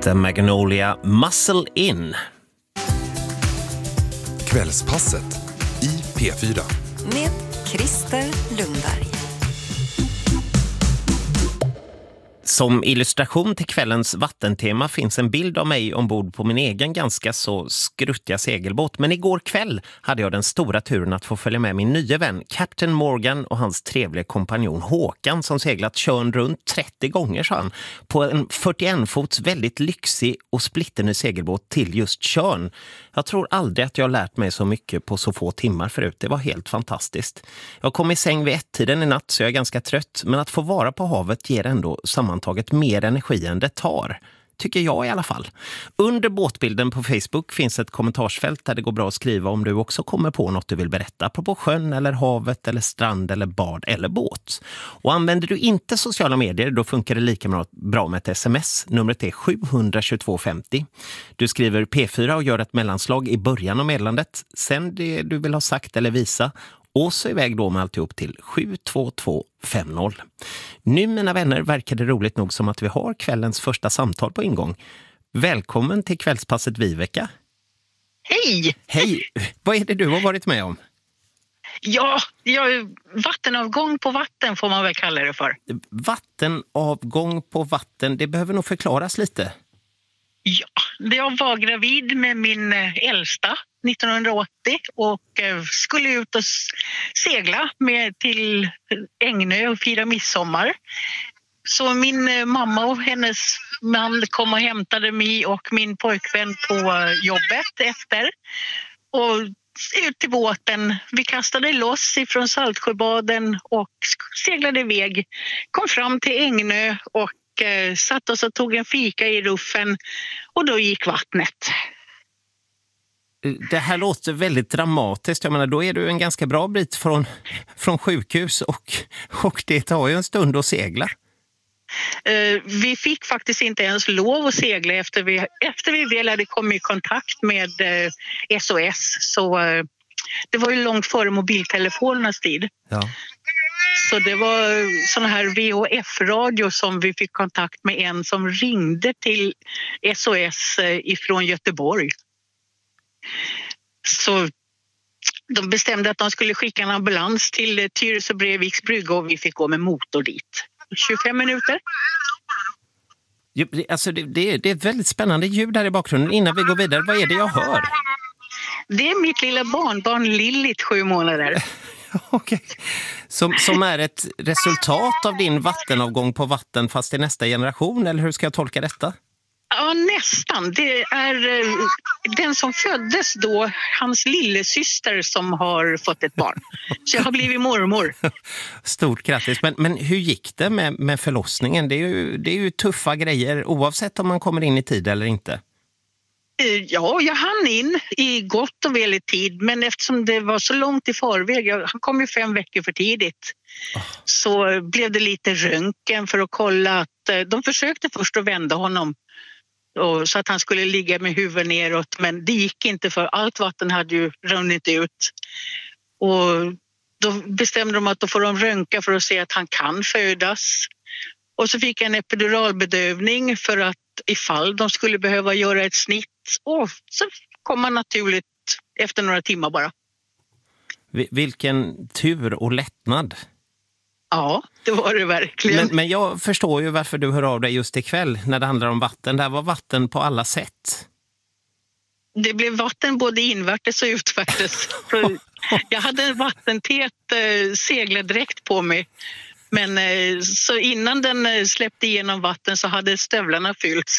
The Magnolia Muscle In. Kvällspasset i P4. Med Christer Lundberg. Som illustration till kvällens vattentema finns en bild av mig ombord på min egen ganska så skruttiga segelbåt. Men igår kväll hade jag den stora turen att få följa med min nya vän Captain Morgan och hans trevliga kompanjon Håkan som seglat Tjörn runt 30 gånger, sa han, på en 41-fots väldigt lyxig och splitterny segelbåt till just Tjörn. Jag tror aldrig att jag lärt mig så mycket på så få timmar förut. Det var helt fantastiskt. Jag kom i säng vid 1-tiden i natt så jag är ganska trött, men att få vara på havet ger ändå sammantaget mer energi än det tar. Tycker jag i alla fall. Under båtbilden på Facebook finns ett kommentarsfält där det går bra att skriva om du också kommer på något du vill berätta. Apropå sjön eller havet eller strand eller bad eller båt. Och använder du inte sociala medier då funkar det lika bra med ett sms. Numret är 72250. Du skriver P4 och gör ett mellanslag i början av meddelandet. Sen det du vill ha sagt eller visa. Och så iväg då med alltihop till 72250. Nu mina vänner verkar det roligt nog som att vi har kvällens första samtal på ingång. Välkommen till kvällspasset Viveka. Hej! Hej! Vad är det du har varit med om? Ja, vattenavgång på vatten får man väl kalla det för. Vattenavgång på vatten, det behöver nog förklaras lite. Ja, jag var gravid med min äldsta 1980 och skulle ut och segla med till Ägnö och fira midsommar. Så min mamma och hennes man kom och hämtade mig och min pojkvän på jobbet efter. Och ut till båten. Vi kastade loss ifrån Saltsjöbaden och seglade iväg. Kom fram till Ägnö och satt oss och tog en fika i ruffen och då gick vattnet. Det här låter väldigt dramatiskt. Jag menar, då är du en ganska bra bit från sjukhus och det tar ju en stund att segla. Vi fick faktiskt inte ens lov att segla efter vi väl hade kommit i kontakt med SOS. Så det var ju långt före mobiltelefonernas tid. Ja. Så det var såna här VHF-radio som vi fick kontakt med en som ringde till SOS ifrån Göteborg. Så de bestämde att de skulle skicka en ambulans till Tyresö Breviks brygga och vi fick gå med motor dit. 25 minuter. Alltså det är ett väldigt spännande ljud där i bakgrunden. Innan vi går vidare, vad är det jag hör? Det är mitt lilla barnbarn Lillit, 7 månader. Okej. Som är ett resultat av din vattenavgång på vatten fast i nästa generation, eller hur ska jag tolka detta? Ja, nästan. Det är den som föddes då, hans lillasyster som har fått ett barn. Så jag har blivit mormor. Stort grattis. Men hur gick det med förlossningen? Det är ju tuffa grejer oavsett om man kommer in i tid eller inte. Ja, jag hann in i gott och väl i tid, men eftersom det var så långt i förväg, han kom ju 5 veckor för tidigt, så blev det lite röntgen för att kolla att de försökte först att vända honom så att han skulle ligga med huvudet neråt, men det gick inte för allt vatten hade ju runnit ut. Och då bestämde de att då får de röntga för att se att han kan födas. Och så fick jag en epiduralbedövning för att ifall de skulle behöva göra ett snitt. Och så kom man naturligt efter några timmar bara. Vilken tur och lättnad. Ja, det var det verkligen. Men jag förstår ju varför du hör av dig just ikväll när det handlar om vatten. Det här var vatten på alla sätt. Det blev vatten både invärtes och utvärtes. Jag hade en vattentät seglardräkt på mig. Men så innan den släppte igenom vatten så hade stövlarna fyllts.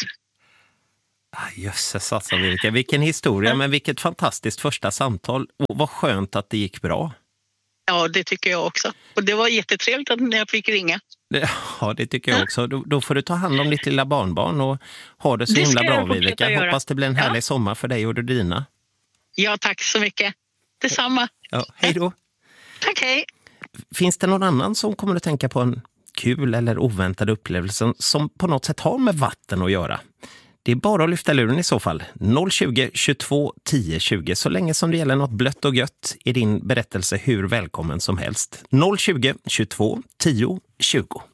Jösses alltså, vilken historia, men vilket fantastiskt första samtal. Och vad skönt att det gick bra. Ja, det tycker jag också. Och det var jättetrevligt att jag fick ringa. Ja, det tycker jag också. Då får du ta hand om ditt lilla barnbarn och ha det så himla bra, Viveka. Jag hoppas det blir en härlig sommar för dig och dina. Ja, tack så mycket. Detsamma. Ja, hej då. Tack, hej. Finns det någon annan som kommer att tänka på en kul eller oväntad upplevelse som på något sätt har med vatten att göra? Det är bara att lyfta luren i så fall. 020 22 10 20. Så länge som det gäller något blött och gött är din berättelse hur välkommen som helst. 020 22 10 20.